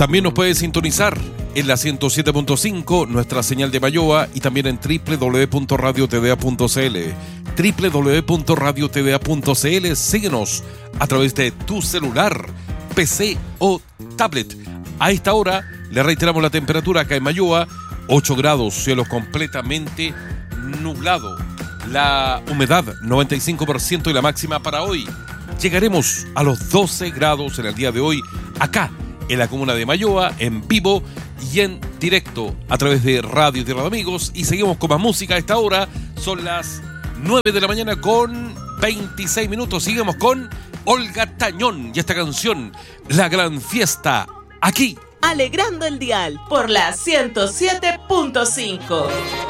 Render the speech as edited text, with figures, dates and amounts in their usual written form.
También nos puede sintonizar en la 107.5, nuestra señal de Mayoa, y también en www.radiotda.cl. www.radiotda.cl. Síguenos a través de tu celular, PC o tablet. A esta hora le reiteramos la temperatura acá en Mayoa, 8 grados, cielo completamente nublado. La humedad 95% y la máxima para hoy. Llegaremos a los 12 grados en el día de hoy, acá en la comuna de Mayoa, en vivo y en directo a través de Radio Tierra de Amigos. Y seguimos con más música a esta hora. Son las 9 de la mañana con 26 minutos. Seguimos con Olga Tañón y esta canción, La Gran Fiesta, aquí. Alegrando el dial por la 107.5.